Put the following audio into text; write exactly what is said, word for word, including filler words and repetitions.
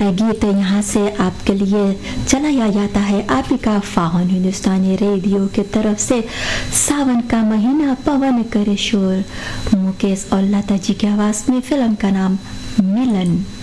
गीत यहाँ से आपके लिए चलाया जाता है आप ही का फाहन हिंदुस्तानी रेडियो के तरफ से। सावन का महीना पवन करे शोर, मुकेश और लता जी की आवाज में फिल्म का नाम मिलन।